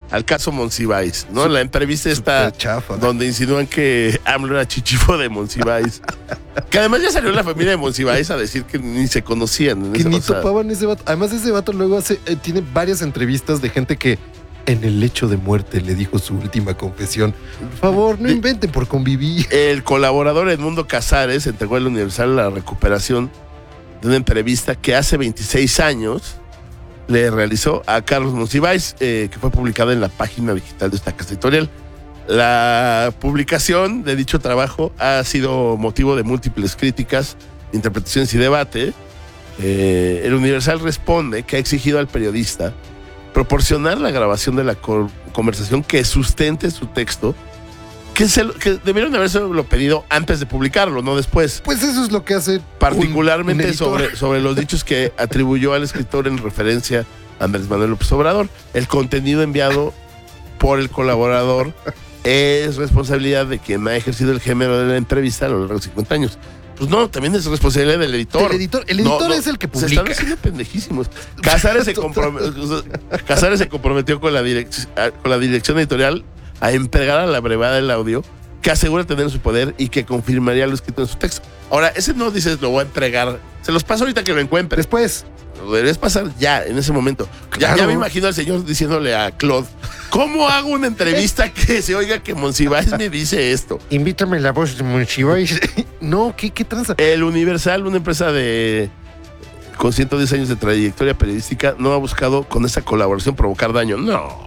al caso Monsiváis, ¿no? La entrevista está chafa, donde insinúan que AMLO era chichifo de Monsiváis. Que además ya salió la familia de Monsiváis a decir que ni se conocían. Que ni topaban ese vato. Además, ese vato luego tiene varias entrevistas de gente que en el lecho de muerte le dijo su última confesión. Por favor, no inventen por convivir. El colaborador Edmundo Casares entregó al Universal la recuperación de una entrevista que hace 26 años le realizó a Carlos Monsiváis, que fue publicada en la página digital de esta casa editorial. La publicación de dicho trabajo ha sido motivo de múltiples críticas, interpretaciones y debate. El Universal responde que ha exigido al periodista proporcionar la grabación de la conversación que sustente su texto, que debieron haberlo pedido antes de publicarlo, no después. Pues eso es lo que hace particularmente sobre los dichos que atribuyó al escritor en referencia a Andrés Manuel López Obrador. El contenido enviado por el colaborador es responsabilidad de quien ha ejercido el género de la entrevista a lo largo de 50 años. Pues no, también es responsabilidad del editor. El editor es el que publica. Se están haciendo pendejísimos. Casares se comprometió con la dirección editorial a entregar a la brevedad del audio que asegura tener en su poder y que confirmaría lo escrito en su texto. Ahora, ese no dices lo voy a entregar. Se los paso ahorita que lo encuentre. Después. Lo deberías pasar ya, en ese momento. Claro. Ya me imagino al señor diciéndole a Claude, ¿cómo hago una entrevista que se oiga que Monsiváis me dice esto? Invítame la voz de Monsiváis. No, ¿qué tranza? El Universal, una empresa con 110 años de trayectoria periodística, no ha buscado con esa colaboración provocar daño. No.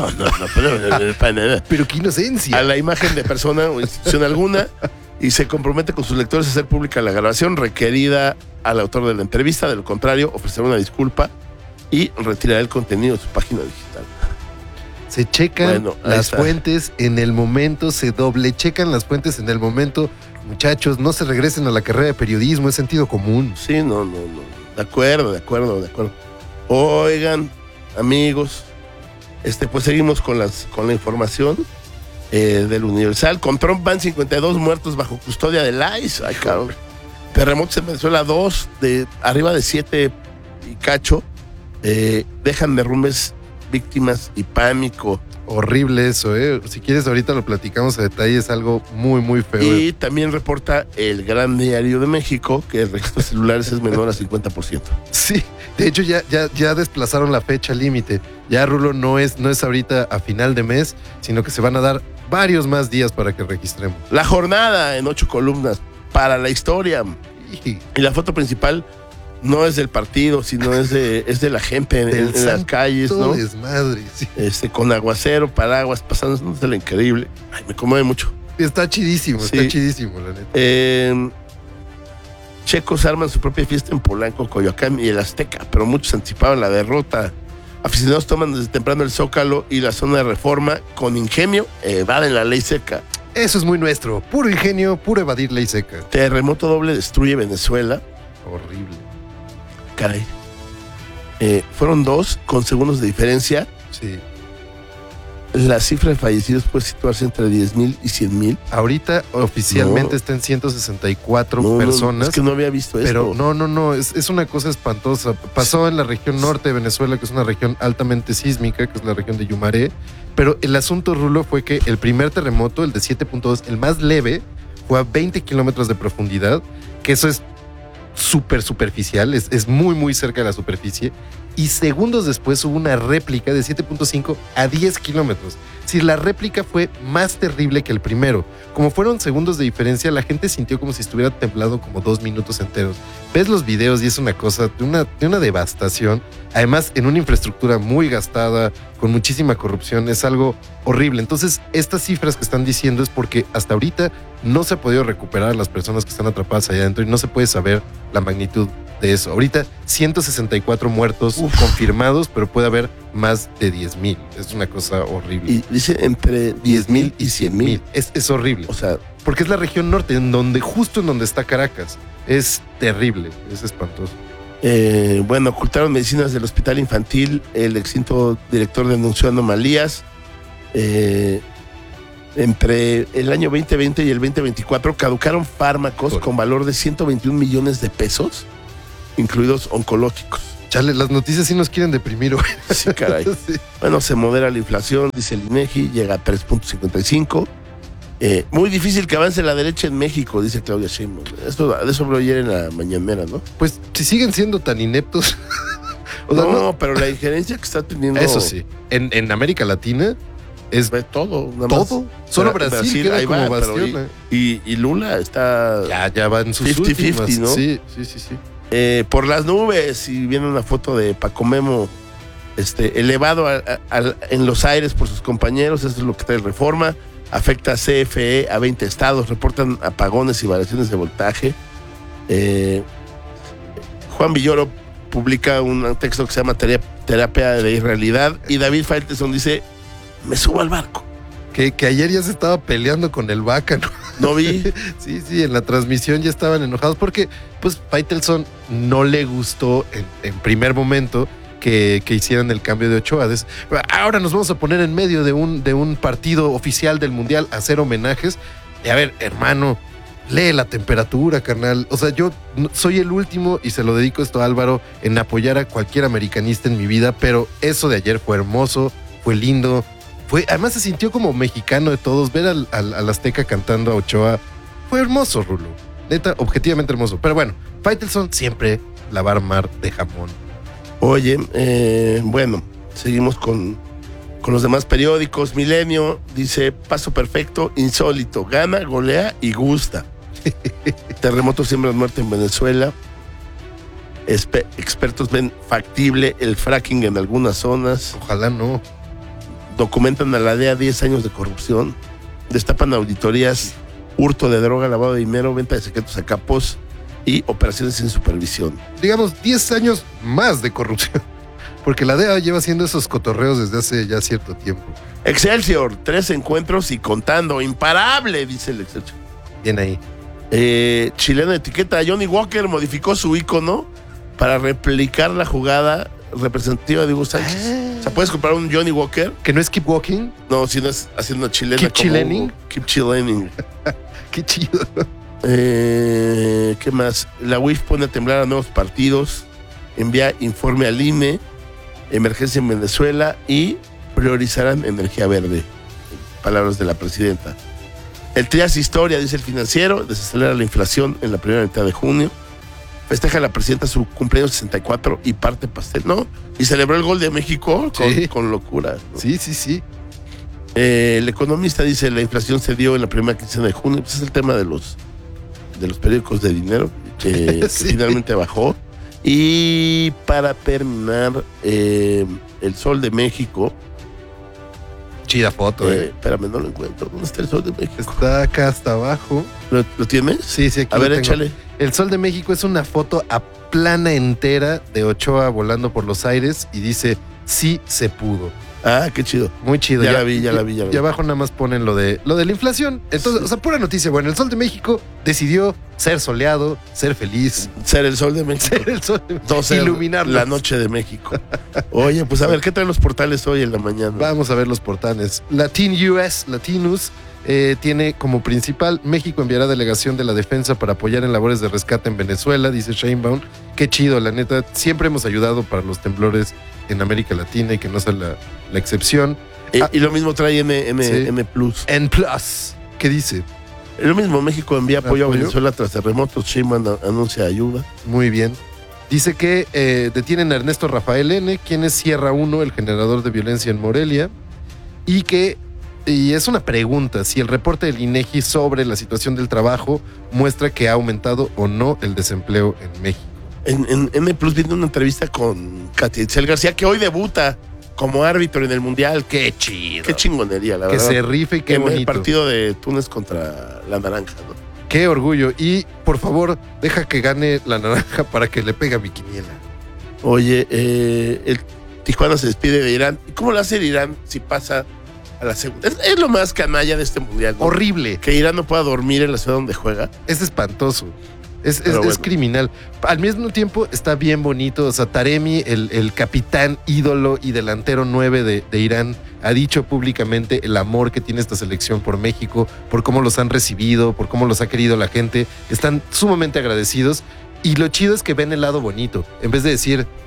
Pero qué inocencia. A la imagen de persona o institución alguna, y se compromete con sus lectores a hacer pública la grabación requerida al autor de la entrevista. De lo contrario, ofrecerá una disculpa y retirará el contenido de su página digital. Se checan las fuentes en el momento, se doble checan las fuentes en el momento. Muchachos, no se regresen a la carrera de periodismo, es sentido común. Sí, no. De acuerdo. Oigan, amigos, pues seguimos con la información del Universal. Con Trump van 52 muertos bajo custodia del ICE. Ay, cabrón. Terremotos en Venezuela, 2 de arriba de 7 y cacho. Dejan derrumbes, víctimas y pánico. Horrible eso, ¿eh? Si quieres ahorita lo platicamos a detalle, es algo muy, muy feo. Y también reporta el Gran Diario de México que el registro de celulares es menor a 50%. Sí, de hecho ya desplazaron la fecha límite. Ya, Rulo, no es ahorita a final de mes, sino que se van a dar varios más días para que registremos. La jornada en 8 columnas para la historia. Y la foto principal no es del partido, sino es de la gente en las calles, ¿no? Desmadre, sí. Con aguacero, paraguas, pasando lo increíble. Ay, me conmueve mucho. Está chidísimo, sí. Está chidísimo, la neta. Checos arman su propia fiesta en Polanco, Coyoacán y el Azteca, pero muchos anticipaban la derrota. Aficionados toman desde temprano el Zócalo y la zona de Reforma con ingenio, evaden la ley seca. Eso es muy nuestro, puro ingenio, puro evadir ley seca. Terremoto doble destruye Venezuela. Horrible. Caray. Fueron 2 con segundos de diferencia. Sí. La cifra de fallecidos puede situarse entre 10,000 y 100,000. Ahorita oficialmente está en 164 personas. Es que no había visto esto. Pero no, es una cosa espantosa. Pasó en la región norte de Venezuela, que es una región altamente sísmica, que es la región de Yumaré. Pero el asunto, Rulo, fue que el primer terremoto, el de 7.2, el más leve, fue a 20 kilómetros de profundidad, que eso es súper superficial, es muy, muy cerca de la superficie. Y segundos después hubo una réplica de 7.5 a 10 kilómetros. Es decir, la réplica fue más terrible que el primero. Como fueron segundos de diferencia, la gente sintió como si estuviera temblado como 2 minutos enteros. Ves los videos y es una cosa de una devastación. Además, en una infraestructura muy gastada, con muchísima corrupción, es algo horrible. Entonces, estas cifras que están diciendo es porque hasta ahorita no se ha podido recuperar a las personas que están atrapadas allá adentro y no se puede saber la magnitud de eso. Ahorita 164 muertos confirmados, pero puede haber más de 10,000. Es una cosa horrible. Y dice entre 10,000 y 100,000. Es horrible. O sea, porque es la región norte, justo en donde está Caracas. Es terrible, es espantoso. Ocultaron medicinas del hospital infantil. El extinto director denunció anomalías. Entre el año 2020 y el 2024 caducaron fármacos con valor de 121 millones de pesos, incluidos oncológicos. Chale, las noticias sí nos quieren deprimir, güey. Sí, caray. Sí. Bueno, se modera la inflación, dice el INEGI, llega a 3.55. Muy difícil que avance la derecha en México, dice Claudia Sheinbaum. De eso habló ayer en la mañanera, ¿no? Pues si siguen siendo tan ineptos. O sea, no, pero la injerencia que está teniendo. Eso sí. En América Latina es Ve todo, nada más. todo. Solo Brasil queda ahí como va, pero bastión. y Lula está Ya va en sus 50-50, últimas. ¿no? Sí. Por las nubes, y viene una foto de Paco Memo elevado en los aires por sus compañeros. Eso es lo que trae Reforma. Afecta a CFE a 20 estados, reportan apagones y variaciones de voltaje. Juan Villoro publica un texto que se llama Terapia de Irrealidad, y David Faitelson dice, me subo al barco. Que ayer ya se estaba peleando con el Vaca, ¿no? No vi. Sí, en la transmisión ya estaban enojados porque, pues, Faitelson no le gustó en primer momento que hicieran el cambio de Ochoa. Ahora nos vamos a poner en medio de un partido oficial del Mundial a hacer homenajes. Y a ver, hermano, lee la temperatura, carnal. O sea, yo soy el último, y se lo dedico esto a Álvaro, en apoyar a cualquier americanista en mi vida, pero eso de ayer fue hermoso, fue lindo. Además se sintió como mexicano de todos. Ver al Azteca cantando a Ochoa fue hermoso, Rulo. Neta, objetivamente hermoso. Pero bueno, Faitelson siempre la va a armar de jamón. Oye, bueno, seguimos con los demás periódicos. Milenio dice, paso perfecto, insólito, gana, golea y gusta. Terremotos siembran muerte en Venezuela. Expertos ven factible el fracking en algunas zonas. Ojalá no. Documentan a la DEA 10 años de corrupción. Destapan auditorías, hurto de droga, lavado de dinero, venta de secretos a capos y operaciones sin supervisión. Digamos, 10 años más de corrupción. Porque la DEA lleva haciendo esos cotorreos desde hace ya cierto tiempo. Excelsior, 3 encuentros y contando. Imparable, dice el Excelsior. Bien ahí. Chileno etiqueta, Johnny Walker modificó su icono para replicar la jugada representativa de Hugo Sánchez. O sea, puedes comprar un Johnny Walker. ¿Que no es Keep Walking? No, si no es haciendo chilena. Keep chilening. Keep chilening. Qué chido. ¿Qué más? La UIF pone a temblar a nuevos partidos. Envía informe al INE. Emergencia en Venezuela y priorizarán energía verde. Palabras de la presidenta. El Trias Historia, dice el Financiero, desacelera la inflación en la primera mitad de junio. Festeja la presidenta su cumpleaños 64 y parte pastel, ¿no? Y celebró el gol de México con locura, ¿no? Sí. El Economista dice, la inflación se dio en la primera quincena de junio. Pues es el tema de los periódicos de dinero, que Sí. finalmente bajó. Y para terminar, el Sol de México. Chida foto, Espérame, no lo encuentro. ¿Dónde está el Sol de México? Está acá hasta abajo. ¿Lo tienes? Sí, aquí A lo ver, tengo. échale. El Sol de México es una foto a plana entera de Ochoa volando por los aires y dice, sí se pudo. Ah, qué chido. Muy chido. Ya la vi. Y abajo nada más ponen lo de la inflación. Entonces, o sea, pura noticia. Bueno, el Sol de México decidió ser soleado, ser feliz. Ser el Sol de México. Ser el Sol de México. No ser iluminarnos. la noche de México. Oye, pues a ver, ¿qué traen los portales hoy en la mañana? Vamos a ver los portales. Latinus tiene como principal, México enviará delegación de la defensa para apoyar en labores de rescate en Venezuela, dice Sheinbaum. Qué chido, la neta. Siempre hemos ayudado para los temblores en América Latina y que no sea la excepción. Y lo mismo trae M+. Sí. M+. En Plus, ¿qué dice? Lo mismo, México envía apoyo a ¿Apoyo? Venezuela tras terremotos. Sheinbaum anuncia ayuda. Muy bien. Dice que detienen a Ernesto Rafael N., quien es Sierra 1, el generador de violencia en Morelia, y es una pregunta, si el reporte del INEGI sobre la situación del trabajo muestra que ha aumentado o no el desempleo en México. En M+ viene una entrevista con Katia Itzel García, que hoy debuta como árbitro en el Mundial. Qué chido. Qué chingonería, la Que verdad. se rife y qué En el bonito. partido de Túnez contra la Naranja, ¿no? Qué orgullo. Y, por favor, deja que gane la Naranja para que le pegue a mi quiniela. Oye, el Tijuana se despide de Irán. ¿Y cómo lo hace el Irán si pasa a la segunda? Es lo más canalla de este Mundial, ¿no? Horrible. Que Irán no pueda dormir en la ciudad donde juega. Es espantoso. Es Pero bueno. criminal. Al mismo tiempo está bien bonito. O sea, Taremi, el capitán ídolo y delantero 9 de Irán, ha dicho públicamente el amor que tiene esta selección por México, por cómo los han recibido, por cómo los ha querido la gente. Están sumamente agradecidos. Y lo chido es que ven el lado bonito. En vez de decir,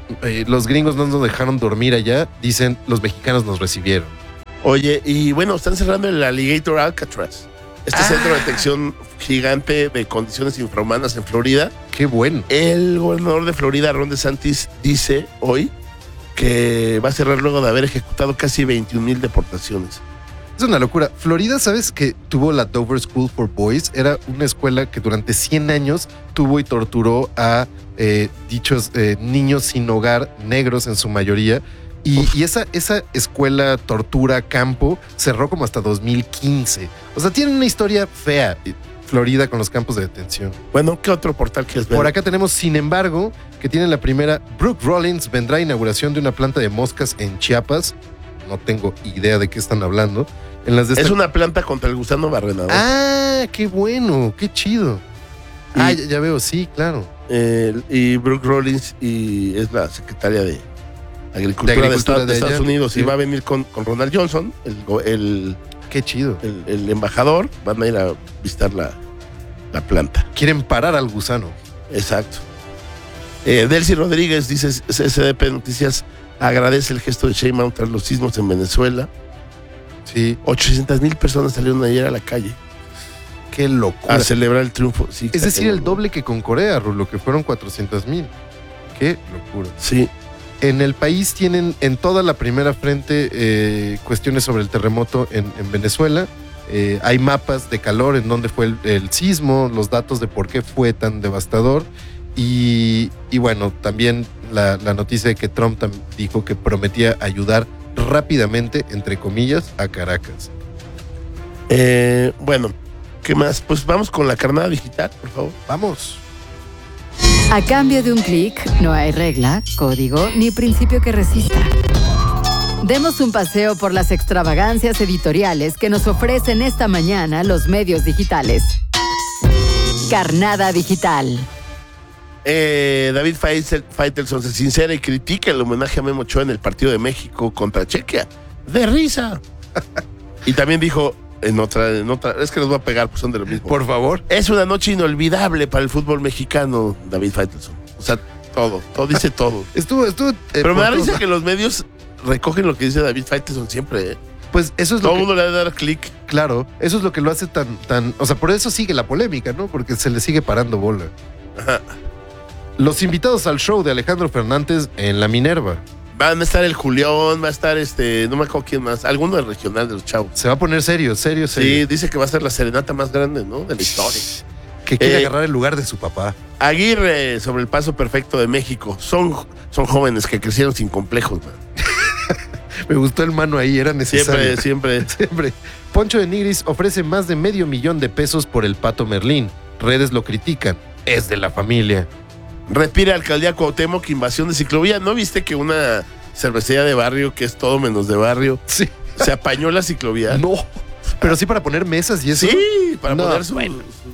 Los gringos no nos dejaron dormir allá. Dicen, los mexicanos nos recibieron. Oye, y bueno, están cerrando el Alligator Alcatraz. Centro de detención gigante de condiciones infrahumanas en Florida. Qué bueno. El gobernador de Florida, Ron DeSantis, dice hoy que va a cerrar luego de haber ejecutado casi 21,000 deportaciones. Es una locura. Florida, ¿sabes que tuvo la Dover School for Boys? Era una escuela que durante 100 años tuvo y torturó a dichos niños sin hogar, negros en su mayoría. Y esa escuela tortura campo cerró como hasta 2015. O sea, tiene una historia fea, Florida, con los campos de detención. Bueno, ¿qué otro portal quieres ver? Por acá tenemos, sin embargo, que tiene la primera. Brooke Rollins vendrá a inauguración de una planta de moscas en Chiapas. No tengo idea de qué están hablando. Es una planta contra el gusano barrenador. Ah, qué bueno, qué chido. Ya veo, sí, claro. Y Brooke Rollins es la secretaria de Agricultura de Estados Unidos, sí. Y va a venir con Ronald Johnson, qué chido. El embajador. Van a ir a visitar la planta. Quieren parar al gusano. Exacto. Delcy Rodríguez dice: SDP Noticias agradece el gesto de Sheinbaum tras los sismos en Venezuela. Sí. 800,000 personas salieron ayer a la calle. Qué locura. A celebrar el triunfo. Sí, es decir, el doble que con Corea, Rulo, que fueron 400,000. Qué locura. Sí. En el país tienen en toda la primera frente cuestiones sobre el terremoto en Venezuela. Hay mapas de calor en donde fue el sismo, los datos de por qué fue tan devastador. Y bueno, también la noticia de que Trump dijo que prometía ayudar rápidamente, entre comillas, a Caracas. Bueno, ¿qué más? Pues vamos con la carnada digital, por favor. Vamos. A cambio de un clic, no hay regla, código ni principio que resista. Demos un paseo por las extravagancias editoriales que nos ofrecen esta mañana los medios digitales. Carnada digital. David Faitelson se sincera y critica el homenaje a Memo Ochoa en el partido de México contra Chequia. ¡De risa! Y también dijo en otra, es que los voy a pegar, pues son de lo mismo. Por favor. Es una noche inolvidable para el fútbol mexicano, David Faitelson. O sea, todo dice todo. Estuvo. Pero me da risa que los medios recogen lo que dice David Faitelson siempre, Pues eso es todo lo que... el mundo le ha de dar clic. Claro, eso es lo que lo hace tan... O sea, por eso sigue la polémica, ¿no? Porque se le sigue parando bola. Ajá. Los invitados al show de Alejandro Fernández en la Minerva. Van a estar el Julián, va a estar no me acuerdo quién más, alguno del regional de los chavos. Se va a poner serio. Sí, dice que va a ser la serenata más grande, ¿no? De la historia. Que quiere agarrar el lugar de su papá. Aguirre sobre el paso perfecto de México. Son jóvenes que crecieron sin complejos, man. Me gustó el mano ahí, era necesario. Siempre. Poncho de Nigris ofrece más de $500,000 por el Pato Merlín. Redes lo critican. Es de la familia. Respira alcaldía Cuauhtémoc, invasión de ciclovía. ¿No viste que una cervecería de barrio, que es todo menos de barrio, sí, se apañó la ciclovía? No, pero sí para poner mesas y eso. Sí, para poner su...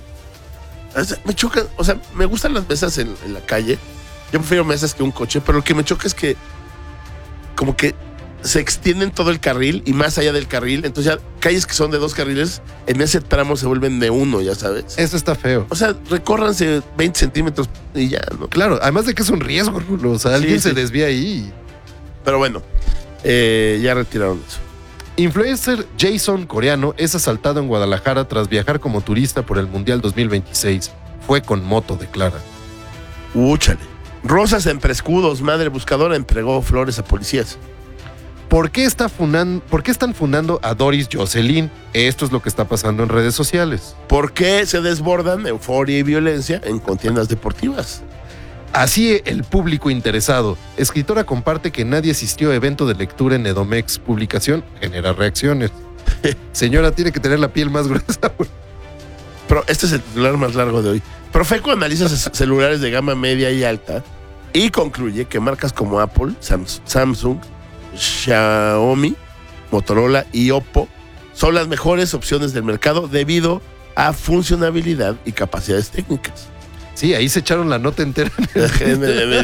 Me choca, o sea, me gustan las mesas en la calle. Yo prefiero mesas que un coche, pero lo que me choca es que como que se extienden todo el carril y más allá del carril. Entonces ya calles que son de 2 carriles, en ese tramo se vuelven de 1, ya sabes. Eso está feo. O sea, recórranse 20 centímetros y ya, ¿no? Claro, además de que es un riesgo, Rulo. O sea, alguien se desvía ahí. Pero bueno, ya retiraron eso. Influencer Jason Coreano es asaltado en Guadalajara tras viajar como turista por el Mundial 2026. Fue con moto, declara. Úchale. Rosas entre escudos, madre buscadora entregó flores a policías. ¿Por qué están fundando a Doris Jocelyn? Esto es lo que está pasando en redes sociales. ¿Por qué se desbordan euforia y violencia en contiendas deportivas? Así el público interesado. Escritora comparte que nadie asistió a evento de lectura en Edomex. Publicación genera reacciones. Señora, tiene que tener la piel más gruesa. Pero este es el titular más largo de hoy. Profeco analiza celulares de gama media y alta y concluye que marcas como Apple, Samsung, Xiaomi, Motorola y Oppo son las mejores opciones del mercado debido a funcionalidad y capacidades técnicas. Sí, ahí se echaron la nota entera en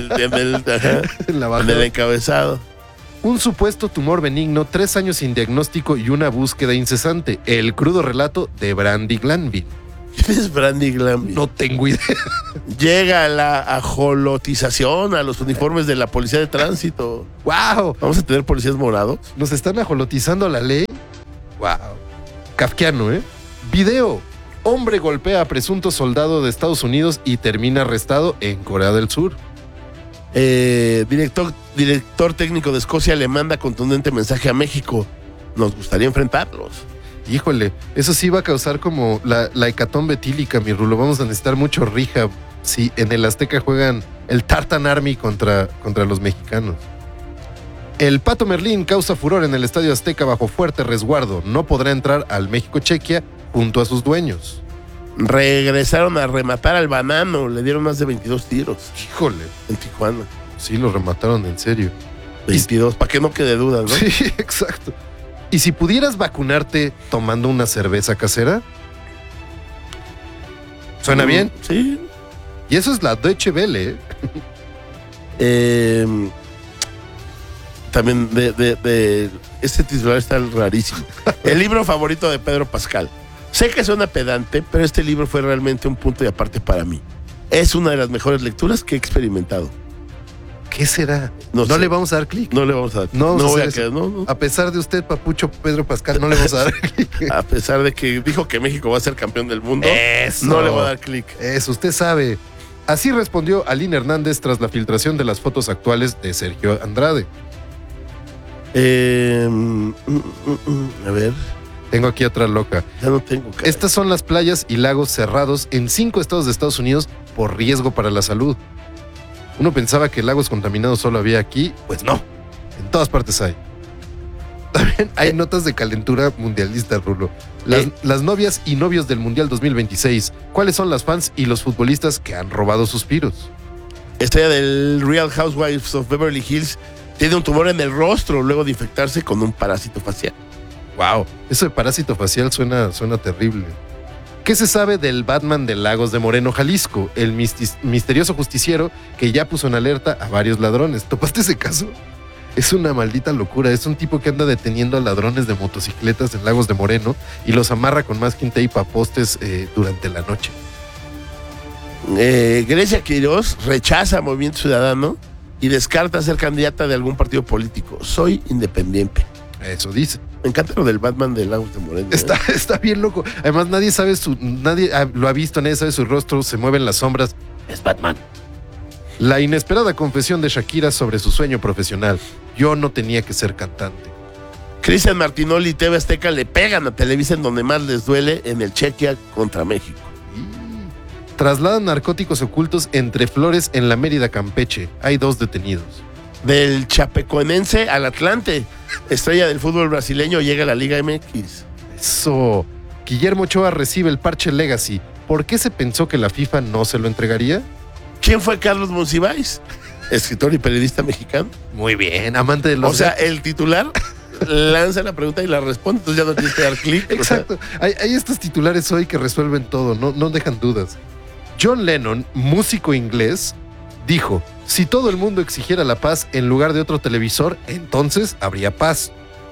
el encabezado. Un supuesto tumor benigno, 3 años sin diagnóstico y una búsqueda incesante. El crudo relato de Brandi Glanville. ¿Quién es Brandy Glanville? No tengo idea. Llega la ajolotización a los uniformes de la policía de tránsito. ¡Wow! Vamos a tener policías morados. Nos están ajolotizando la ley. ¡Wow! Kafkiano, ¿eh? Video. Hombre golpea a presunto soldado de Estados Unidos y termina arrestado en Corea del Sur. Director técnico de Escocia le manda contundente mensaje a México. Nos gustaría enfrentarlos. Híjole, eso sí va a causar como la hecatombe etílica, mi Rulo. Vamos a necesitar mucho rija si en el Azteca juegan el Tartan Army contra los mexicanos. El Pato Merlín causa furor en el Estadio Azteca bajo fuerte resguardo. No podrá entrar al México-Chequia junto a sus dueños. Regresaron a rematar al banano. Le dieron más de 22 tiros. Híjole. En Tijuana. Sí, lo remataron en serio. 22, para que no quede duda, ¿no? Sí, exacto. ¿Y si pudieras vacunarte tomando una cerveza casera? ¿Suena bien? Sí. Y eso es la Deutsche Welle, También de este titular está rarísimo. El libro favorito de Pedro Pascal. Sé que suena pedante, pero este libro fue realmente un punto y aparte para mí. Es una de las mejores lecturas que he experimentado. ¿Qué será? No sé. le vamos a dar clic. No le vamos a dar. No, no voy a eso. quedar, no. A pesar de usted, Papucho Pedro Pascal, no le vamos a dar clic. A pesar de que dijo que México va a ser campeón del mundo, Eso. no le voy a dar clic. Eso, usted sabe. Así respondió Aline Hernández tras la filtración de las fotos actuales de Sergio Andrade. A ver, Tengo aquí otra loca. ya no tengo. Cara. Estas son las playas y lagos cerrados en 5 estados de Estados Unidos por riesgo para la salud. Uno pensaba que lagos contaminados solo había aquí, pues no, en todas partes hay. También hay notas de calentura mundialista, Rulo. Las novias y novios del Mundial 2026. ¿Cuáles son las fans y los futbolistas que han robado suspiros? Estrella del Real Housewives of Beverly Hills tiene un tumor en el rostro luego de infectarse con un parásito facial. Wow, eso de parásito facial suena terrible. ¿Qué se sabe del Batman de Lagos de Moreno, Jalisco? El misterioso justiciero que ya puso en alerta a varios ladrones. ¿Topaste ese caso? Es una maldita locura. Es un tipo que anda deteniendo a ladrones de motocicletas en Lagos de Moreno y los amarra con masking tape a postes durante la noche. Grecia Quirós rechaza Movimiento Ciudadano y descarta ser candidata de algún partido político. Soy independiente. Eso dice. Me encanta lo del Batman de Lagos de Moreno. Está bien loco. Además, nadie lo ha visto, nadie sabe su rostro, se mueven las sombras. Es Batman. La inesperada confesión de Shakira sobre su sueño profesional. Yo no tenía que ser cantante. Cristian Martinoli y TV Azteca le pegan a Televisa en donde más les duele, en el Chequia contra México. Trasladan narcóticos ocultos entre flores en la Mérida, Campeche. Hay 2 detenidos. Del Chapecoense al Atlante, estrella del fútbol brasileño, llega a la Liga MX. Eso. Guillermo Ochoa recibe el parche Legacy. ¿Por qué se pensó que la FIFA no se lo entregaría? ¿Quién fue Carlos Monsiváis? Escritor y periodista mexicano. Muy bien, amante de los... O sea, el titular lanza la pregunta y la responde, entonces ya no tienes que dar clic. Exacto. Hay estos titulares hoy que resuelven todo, no dejan dudas. John Lennon, músico inglés, dijo: si todo el mundo exigiera la paz en lugar de otro televisor, entonces habría paz.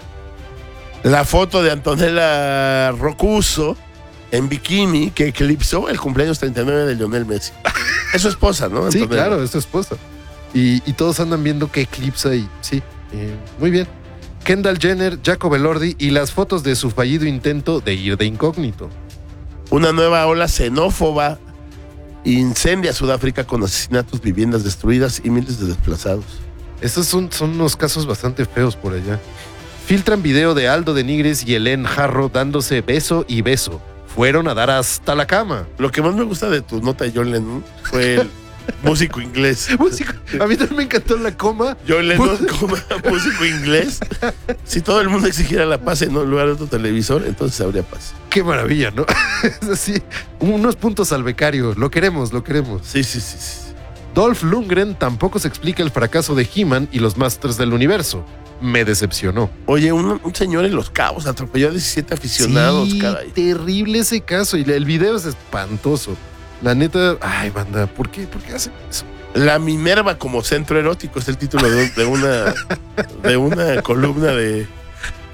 La foto de Antonella Rocuso en bikini que eclipsó el cumpleaños 39 de Lionel Messi. Es su esposa, ¿no? Sí, Antonella. claro, es su esposa. Y todos andan viendo que eclipsa y sí, muy bien. Kendall Jenner, Jacob Elordi y las fotos de su fallido intento de ir de incógnito. Una nueva ola xenófoba incendia Sudáfrica con asesinatos, viviendas destruidas y miles de desplazados. Estos son unos casos bastante feos por allá. Filtran video de Aldo de Nigres y Helen Jarro dándose beso y beso. Fueron a dar hasta la cama. Lo que más me gusta de tu nota de John Lennon fue el músico inglés. A mí también me encantó la coma. John Lennon como músico inglés. Si todo el mundo exigiera la paz en un lugar de otro televisor, entonces habría paz. Qué maravilla, ¿no? Es así, unos puntos al becario. Lo queremos. Sí. Dolph Lundgren tampoco se explica el fracaso de He-Man y los Masters del Universo. Me decepcionó. Oye, un señor en Los Cabos atropelló a 17 aficionados, sí, caray. Terrible ese caso. Y el video es espantoso. La neta, ay, banda, ¿por qué hacen eso? La Minerva como centro erótico es el título de una columna de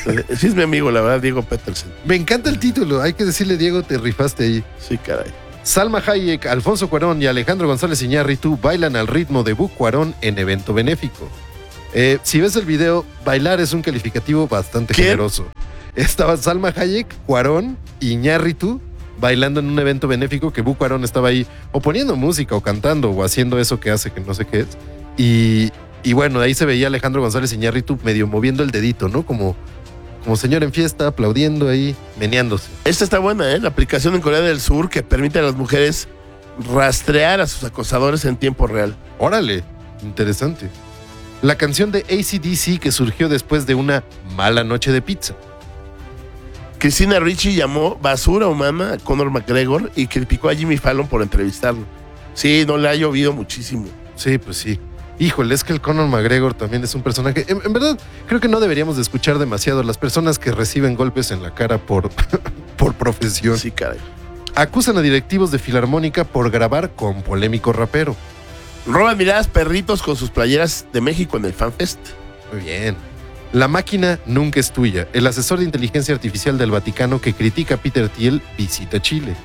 Sí es mi amigo, la verdad, Diego Petersen. Me encanta el título. Hay que decirle, Diego, te rifaste ahí. Sí, caray. Salma Hayek, Alfonso Cuarón y Alejandro González Iñárritu bailan al ritmo de Bu Cuarón en evento benéfico. Si ves el video, bailar es un calificativo bastante generoso. Estaba Salma Hayek, Cuarón y Iñárritu bailando en un evento benéfico que Bu Cuarón estaba ahí o poniendo música o cantando o haciendo eso que hace que no sé qué es. Y bueno, ahí se veía Alejandro González Iñárritu medio moviendo el dedito, ¿no? Como señor en fiesta, aplaudiendo ahí, meneándose. Esta está buena, ¿eh? La aplicación en Corea del Sur que permite a las mujeres rastrear a sus acosadores en tiempo real. Órale, interesante. La canción de AC/DC que surgió después de una mala noche de pizza. Christina Ricci llamó basura humana a Conor McGregor y criticó a Jimmy Fallon por entrevistarlo. Sí, no le ha llovido muchísimo. Sí, pues sí. Híjole, es que el Conor McGregor también es un personaje. En verdad, creo que no deberíamos de escuchar demasiado a las personas que reciben golpes en la cara por profesión. Sí, caray. Acusan a directivos de Filarmónica por grabar con polémico rapero. Roban miradas perritos con sus playeras de México en el FanFest. Muy bien. La máquina nunca es tuya. El asesor de inteligencia artificial del Vaticano que critica a Peter Thiel visita Chile.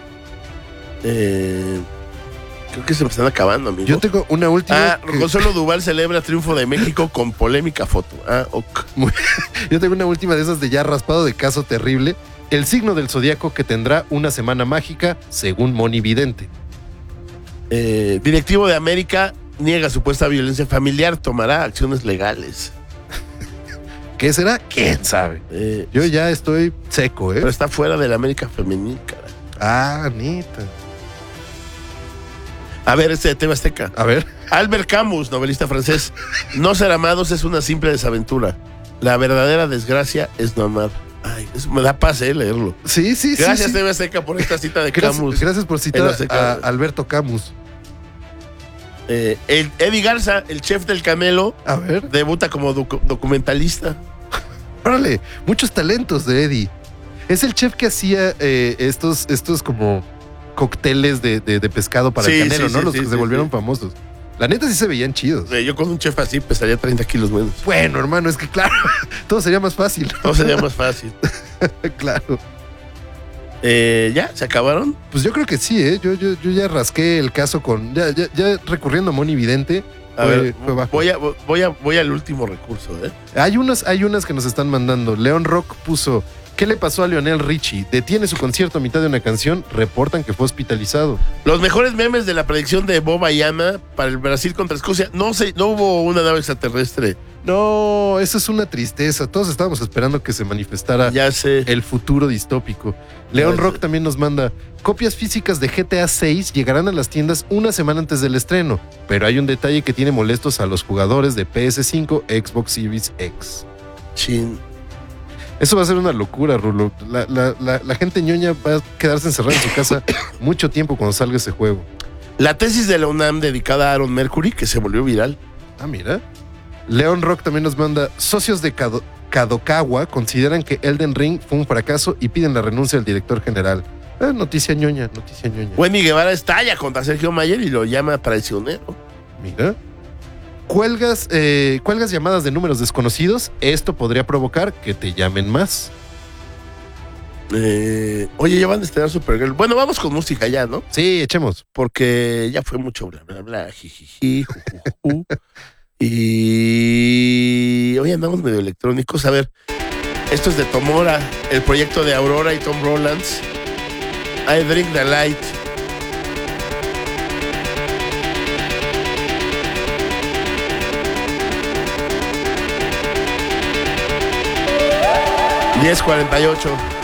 Creo que se me están acabando, amigo. Yo tengo una última. Consuelo Duval celebra triunfo de México con polémica foto. Ok. Yo tengo una última de esas de ya raspado de caso terrible. El signo del zodiaco que tendrá una semana mágica, según Moni Vidente. Directivo de América niega supuesta violencia familiar, tomará acciones legales. ¿Qué será? ¿Quién sabe? Yo ya estoy seco, Pero está fuera de la América femenil, caray. Ah, neta. A ver, este de tema Azteca. A ver. Albert Camus, novelista francés. No ser amados es una simple desaventura. La verdadera desgracia es no amar. Ay, eso me da paz, leerlo. Sí. Gracias, TV Azteca, por esta cita de Camus. Gracias por citar a Alberto Camus. Eddie Garza, el chef del Canelo, a ver, debuta como documentalista. Órale, muchos talentos de Eddie. Es el chef que hacía estos como cócteles de pescado para el Canelo, ¿no? Los que se volvieron famosos. La neta sí se veían chidos. Yo con un chef así pesaría 30 kilos menos. Bueno, hermano, es que claro, todo sería más fácil. Todo sería más fácil. Claro. ¿Ya? ¿Se acabaron? Pues yo creo que sí, Yo ya rasqué el caso con... Ya recurriendo a Moni Vidente. A ver, fue bajo. Voy al último recurso, Hay unas que nos están mandando. León Rock puso... ¿Qué le pasó a Lionel Richie? Detiene su concierto a mitad de una canción. Reportan que fue hospitalizado. Los mejores memes de la predicción de Bob Ayama para el Brasil contra Escocia. No hubo una nave extraterrestre. No, eso es una tristeza. Todos estábamos esperando que se manifestara el futuro distópico. León Rock también nos manda: copias físicas de GTA 6 llegarán a las tiendas una semana antes del estreno, pero hay un detalle que tiene molestos a los jugadores de PS5, Xbox Series X. Chin. Eso va a ser una locura, Rulo. La gente ñoña va a quedarse encerrada en su casa mucho tiempo cuando salga ese juego. La tesis de la UNAM dedicada a Aaron Mercury, que se volvió viral. Ah, mira. León Rock también nos manda: socios de Kadokawa consideran que Elden Ring fue un fracaso y piden la renuncia del director general. Noticia ñoña. Wendy Guevara estalla contra Sergio Mayer y lo llama traicionero. Mira. Cuelgas llamadas de números desconocidos. Esto podría provocar que te llamen más. Oye, ya van a estrenar Supergirl. Bueno, vamos con música ya, ¿no? Sí, echemos. Porque ya fue mucho bla, bla, bla, jijiji, jujuju. Y hoy andamos medio electrónicos. A ver, esto es de Tomora, el proyecto de Aurora y Tom Rowlands. I Drink the Light. $10:48.